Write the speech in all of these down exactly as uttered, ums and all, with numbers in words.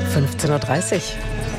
fünfzehn Uhr dreißig.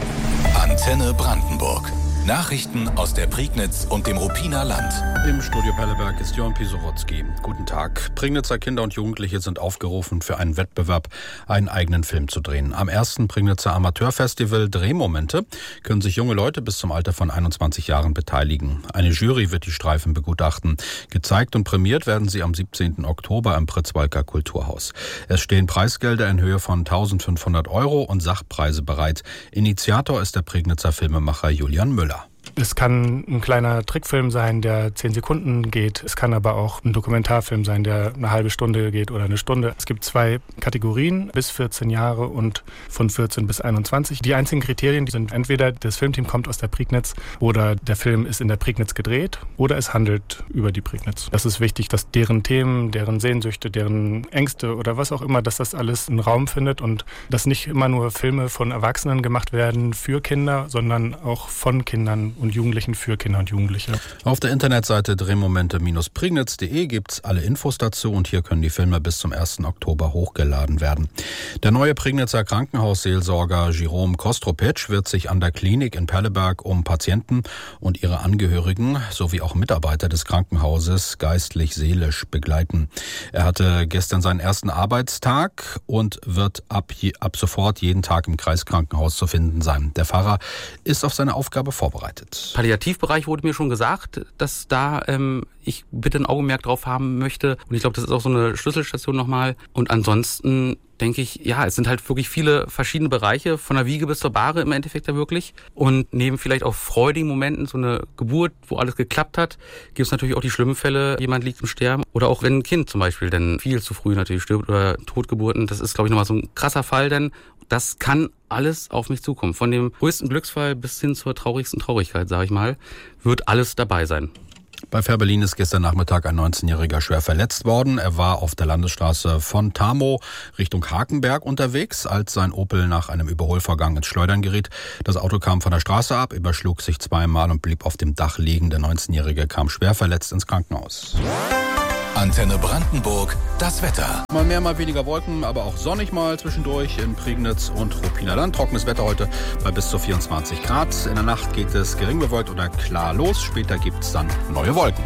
Antenne Brandenburg. Nachrichten aus der Prignitz und dem Ruppiner Land. Im Studio Pelleberg ist Jörn Pisowotski. Guten Tag. Prignitzer Kinder und Jugendliche sind aufgerufen, für einen Wettbewerb einen eigenen Film zu drehen. Am ersten Prignitzer Amateurfestival Drehmomente können sich junge Leute bis zum Alter von einundzwanzig Jahren beteiligen. Eine Jury wird die Streifen begutachten. Gezeigt und prämiert werden sie am siebzehnten Oktober im Fritz-Walker Kulturhaus. Es stehen Preisgelder in Höhe von eintausendfünfhundert Euro und Sachpreise bereit. Initiator ist der Prignitzer Filmemacher Julian Müller. Es kann ein kleiner Trickfilm sein, der zehn Sekunden geht. Es kann aber auch ein Dokumentarfilm sein, der eine halbe Stunde geht oder eine Stunde. Es gibt zwei Kategorien, bis vierzehn Jahre und von vierzehn bis einundzwanzig. Die einzigen Kriterien die sind entweder das Filmteam kommt aus der Prignitz oder der Film ist in der Prignitz gedreht oder es handelt über die Prignitz. Das ist wichtig, dass deren Themen, deren Sehnsüchte, deren Ängste oder was auch immer, dass das alles einen Raum findet und dass nicht immer nur Filme von Erwachsenen gemacht werden für Kinder, sondern auch von Kindern und Jugendlichen für Kinder und Jugendliche. Auf der Internetseite drehmomente Bindestrich prignitz punkt de gibt es alle Infos dazu und hier können die Filme bis zum ersten Oktober hochgeladen werden. Der neue Prignitzer Krankenhausseelsorger Jerome Kostropitsch wird sich an der Klinik in Pelleberg um Patienten und ihre Angehörigen sowie auch Mitarbeiter des Krankenhauses geistlich-seelisch begleiten. Er hatte gestern seinen ersten Arbeitstag und wird ab, je, ab sofort jeden Tag im Kreiskrankenhaus zu finden sein. Der Pfarrer ist auf seine Aufgabe vorbereitet. Palliativbereich wurde mir schon gesagt, dass da ähm, ich bitte ein Augenmerk drauf haben möchte. Und ich glaube, das ist auch so eine Schlüsselstation nochmal. Und ansonsten denke ich, ja, es sind halt wirklich viele verschiedene Bereiche, von der Wiege bis zur Bahre im Endeffekt da wirklich. Und neben vielleicht auch freudigen Momenten, so eine Geburt, wo alles geklappt hat, gibt es natürlich auch die schlimmen Fälle, jemand liegt im Sterben. Oder auch wenn ein Kind zum Beispiel dann viel zu früh natürlich stirbt oder Totgeburten. Das ist, glaube ich, nochmal so ein krasser Fall denn. Das kann alles auf mich zukommen. Von dem größten Glücksfall bis hin zur traurigsten Traurigkeit, sage ich mal, wird alles dabei sein. Bei Fehrbellin ist gestern Nachmittag ein neunzehnjähriger schwer verletzt worden. Er war auf der Landesstraße von Tamo Richtung Hakenberg unterwegs, als sein Opel nach einem Überholvorgang ins Schleudern geriet. Das Auto kam von der Straße ab, überschlug sich zweimal und blieb auf dem Dach liegen. Der neunzehnjährige kam schwer verletzt ins Krankenhaus. Antenne Brandenburg, das Wetter. Mal mehr, mal weniger Wolken, aber auch sonnig mal zwischendurch in Prignitz und Ruppiner Land. Trockenes Wetter heute bei bis zu vierundzwanzig Grad. In der Nacht geht es gering bewölkt oder klar los. Später gibt es dann neue Wolken.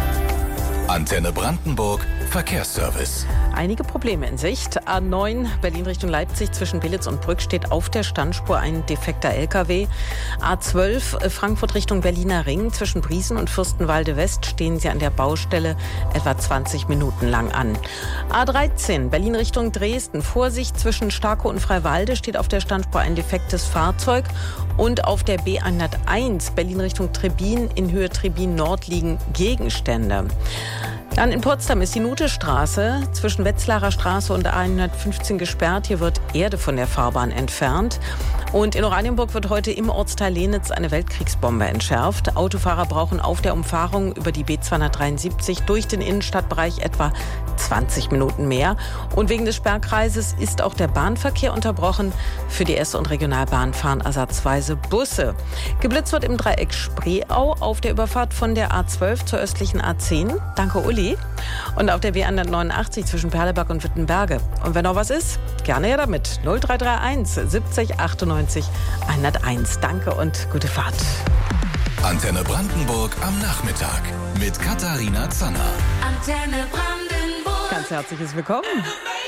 Antenne Brandenburg, Verkehrsservice. Einige Probleme in Sicht. A neun Berlin Richtung Leipzig zwischen Belitz und Brück steht auf der Standspur ein defekter L K W. A zwölf Frankfurt Richtung Berliner Ring zwischen Briesen und Fürstenwalde West stehen sie an der Baustelle etwa zwanzig Minuten lang an. A dreizehn Berlin Richtung Dresden. Vorsicht zwischen Starkow und Freiwalde steht auf der Standspur ein defektes Fahrzeug. Und auf der B hunderteins Berlin Richtung Trebin in Höhe Trebin Nord liegen Gegenstände. Dann in Potsdam ist die Nutestraße zwischen Wetzlarer Straße und A hundertfünfzehn gesperrt. Hier wird Erde von der Fahrbahn entfernt. Und in Oranienburg wird heute im Ortsteil Lenitz eine Weltkriegsbombe entschärft. Autofahrer brauchen auf der Umfahrung über die B zweihundertdreiundsiebzig durch den Innenstadtbereich etwa zwanzig Minuten mehr. Und wegen des Sperrkreises ist auch der Bahnverkehr unterbrochen. Für die S- und Regionalbahn fahren ersatzweise Busse. Geblitzt wird im Dreieck Spreeau auf der Überfahrt von der A zwölf zur östlichen A zehn. Danke, Uli. Und auf der B hundertneunundachtzig zwischen Perleberg und Wittenberge. Und wenn noch was ist, gerne her damit. null drei drei eins siebzig achtundneunzig hunderteins. Danke und gute Fahrt. Antenne Brandenburg am Nachmittag mit Katharina Zanner. Antenne Brandenburg. Ganz herzliches Willkommen.